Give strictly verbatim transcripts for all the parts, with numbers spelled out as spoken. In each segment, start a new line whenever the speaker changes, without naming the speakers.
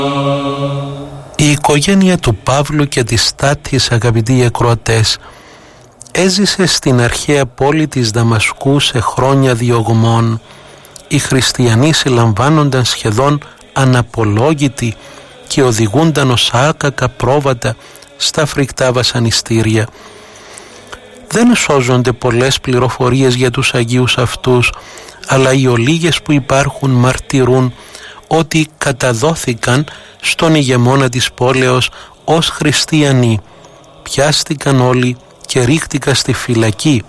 Η οικογένεια του Παύλου και της Τάτης, αγαπητοί ακροατές, έζησε στην αρχαία πόλη της Δαμασκού σε χρόνια διωγμών. Οι χριστιανοί συλλαμβάνονταν σχεδόν αναπολόγητοι και οδηγούνταν ως άκακα πρόβατα στα φρικτά βασανιστήρια. Δεν σώζονται πολλές πληροφορίες για τους Αγίους αυτούς, αλλά οι ολίγες που υπάρχουν μαρτυρούν ότι καταδόθηκαν στον ηγεμόνα της πόλεως ως χριστιανοί. Πιάστηκαν όλοι και ρίχτηκαν στη φυλακή.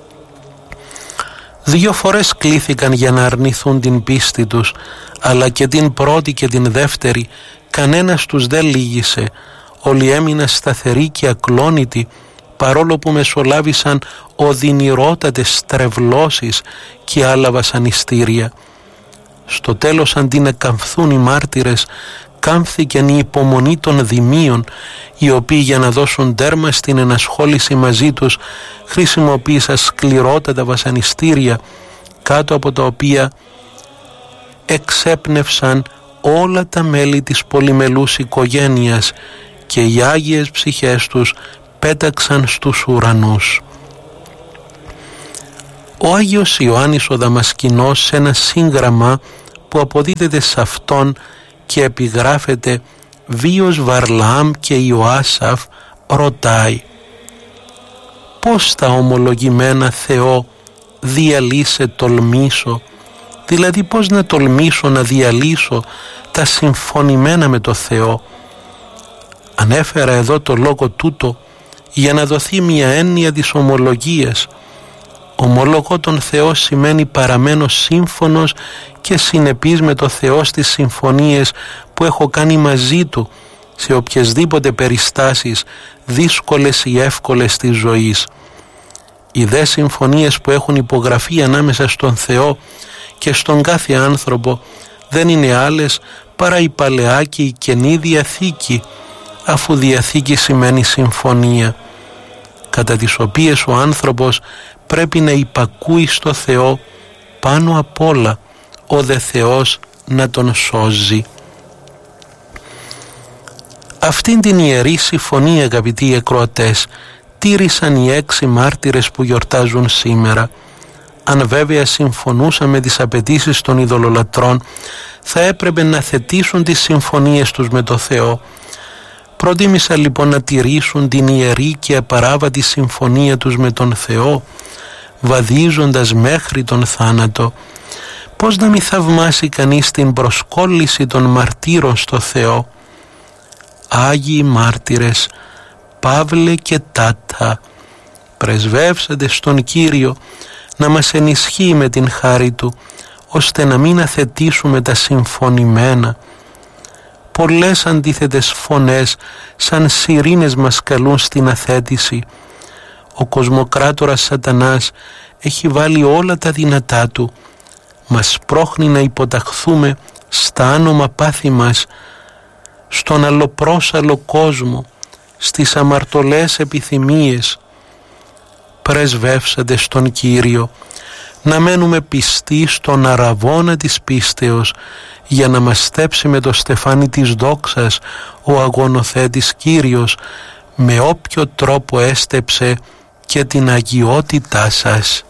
Δύο φορές κλήθηκαν για να αρνηθούν την πίστη τους, αλλά και την πρώτη και την δεύτερη κανένας τους δεν λύγησε. Όλοι έμειναν σταθεροί και ακλόνητοι, παρόλο που μεσολάβησαν οδυνηρότατες στρεβλώσεις και άλλα βασανιστήρια. Στο τέλος, αντί να καμφθούν οι μάρτυρες, κάμφθηκαν η υπομονή των δημίων, οι οποίοι για να δώσουν τέρμα στην ενασχόληση μαζί τους χρησιμοποίησαν σκληρότατα βασανιστήρια, κάτω από τα οποία εξέπνευσαν όλα τα μέλη της πολυμελούς οικογένειας και οι άγιες ψυχές τους πέταξαν στους ουρανούς. Ο Άγιος Ιωάννης ο Δαμασκηνός, σε ένα σύγγραμμα που αποδίδεται σε αυτόν και επιγράφεται «Βίος Βαρλαάμ και Ιωάσαφ», ρωτάει «Πώς τα ομολογημένα Θεό διαλύσε τολμήσω?» Δηλαδή πώς να τολμήσω να διαλύσω τα συμφωνημένα με το Θεό. Ανέφερα εδώ το λόγο τούτο για να δοθεί μια έννοια της ομολογίας. Ομολογώ τον Θεό σημαίνει παραμένω σύμφωνος και συνεπής με το Θεό στις συμφωνίες που έχω κάνει μαζί Του σε οποιασδήποτε περιστάσεις, δύσκολες ή εύκολες της ζωής. Οι δε συμφωνίες που έχουν υπογραφεί ανάμεσα στον Θεό και στον κάθε άνθρωπο δεν είναι άλλες παρά η Παλαιά και η Καινή Διαθήκη, αφού Διαθήκη σημαίνει συμφωνία, κατά τις οποίες ο άνθρωπος πρέπει να υπακούει στο Θεό πάνω απ' όλα, ο δε Θεός να τον σώζει. Αυτήν την ιερή συμφωνία, αγαπητοί ακροατές, τήρησαν οι έξι μάρτυρες που γιορτάζουν σήμερα. Αν βέβαια συμφωνούσαν με τις απαιτήσεις των ειδωλολατρών, θα έπρεπε να θετήσουν τις συμφωνίες τους με το Θεό. Προτίμησαν λοιπόν να τηρήσουν την ιερή και απαράβατη συμφωνία τους με τον Θεό, βαδίζοντας μέχρι τον θάνατο. Πώς να μην θαυμάσει κανείς την προσκόλληση των μαρτύρων στο Θεό. Άγιοι μάρτυρες, Παύλε και Τάτα, πρεσβεύσατε στον Κύριο να μας ενισχύει με την χάρη Του, ώστε να μην αθετήσουμε τα συμφωνημένα. Πολλές αντίθετες φωνές σαν σιρήνες μας καλούν στην αθέτηση. Ο κοσμοκράτορας Σατανάς έχει βάλει όλα τα δυνατά του. Μας πρόχνει να υποταχθούμε στα άνομα πάθη μας, στον αλλοπρόσαλο κόσμο, στις αμαρτωλές επιθυμίες. Πρεσβεύσατε στον Κύριο να μένουμε πιστοί στον αραβώνα της πίστεως, για να μας στέψει με το στεφάνι της δόξας ο αγωνοθέτης Κύριος, με όποιο τρόπο έστεψε και την αγιότητά σας.